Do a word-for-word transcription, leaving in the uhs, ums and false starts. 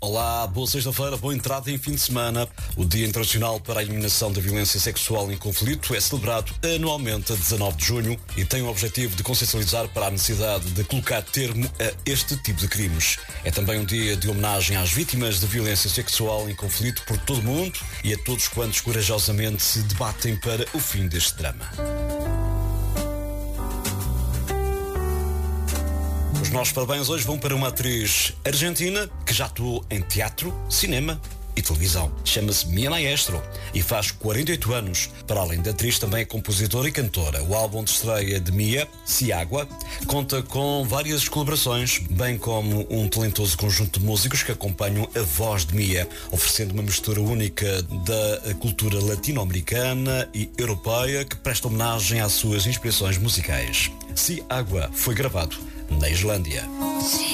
Olá, boa sexta-feira, boa entrada em fim de semana. O Dia Internacional para a Eliminação da Violência Sexual em Conflito é celebrado anualmente a dezanove de junho e tem o objetivo de consciencializar para a necessidade de colocar termo a este tipo de crimes. É também um dia de homenagem às vítimas de violência sexual em conflito por todo o mundo e a todos quantos corajosamente se debatem para o fim deste drama. Os nossos parabéns hoje vão para uma atriz argentina que já atuou em teatro, cinema e televisão. Chama-se Mia Maestro e faz quarenta e oito anos. Para além de atriz, também é compositora e cantora. O álbum de estreia de Mia, Si Agua, conta com várias colaborações, bem como um talentoso conjunto de músicos que acompanham a voz de Mia, oferecendo uma mistura única da cultura latino-americana e europeia que presta homenagem às suas inspirações musicais. Si Agua foi gravado na Islândia.